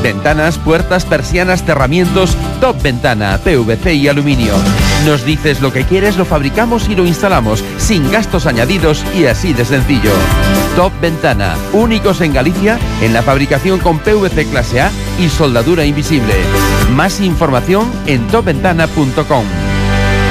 Ventanas, puertas, persianas, cerramientos, Top Ventana, PVC y aluminio. Nos dices lo que quieres, lo fabricamos y lo instalamos, sin gastos añadidos y así de sencillo. Top Ventana, únicos en Galicia en la fabricación con PVC clase A y soldadura invisible. Más información en topventana.com.